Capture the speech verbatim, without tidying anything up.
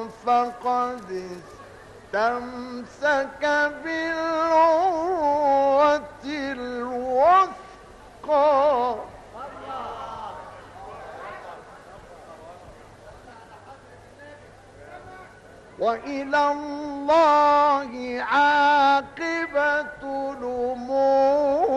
فقد استمسك بالعروة الوثقى. وإلى الله عاقبة الأمور.